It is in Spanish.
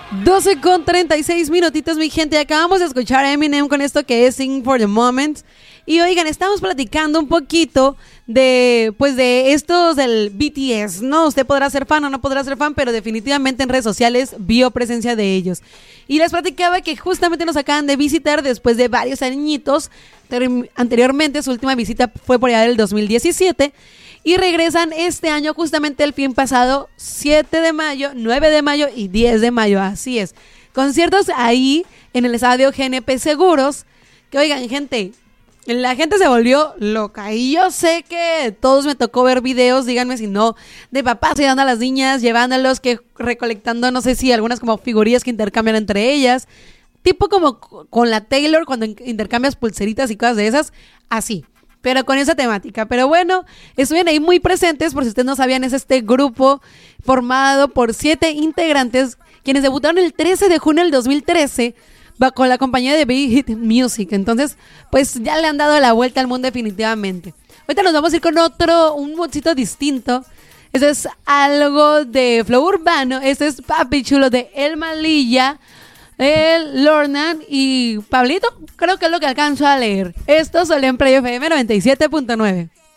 12:36 minutitos, mi gente. Acabamos de escuchar a Eminem con esto que es Sing for the Moment. Y oigan, estamos platicando un poquito de estos del BTS, ¿no? Usted podrá ser fan o no podrá ser fan, pero definitivamente en redes sociales vio presencia de ellos. Y les platicaba que justamente nos acaban de visitar después de varios añitos. Anteriormente su última visita fue por allá del 2017. Y regresan este año, justamente el fin pasado, 7 de mayo, 9 de mayo y 10 de mayo, así es. Conciertos ahí en el estadio GNP Seguros, que oigan, gente, la gente se volvió loca. Y yo sé que todos me tocó ver videos, díganme si no, de papás ayudando a las niñas, llevándolos, que recolectando, no sé si algunas como figurillas que intercambian entre ellas, tipo como con la Taylor cuando intercambias pulseritas y cosas de esas, así. Pero con esa temática. Pero bueno, estuvieron ahí muy presentes. Por si ustedes no sabían, es este grupo formado por 7 integrantes quienes debutaron el 13 de junio del 2013 con la compañía de Big Hit Music. Entonces, pues ya le han dado la vuelta al mundo definitivamente. Ahorita nos vamos a ir con un mochito distinto. Eso es algo de flow urbano. Este es Papi Chulo de El Malilla, el Lornan y Pablito, creo que es lo que alcanzo a leer. Esto solo en Play FM 97.9.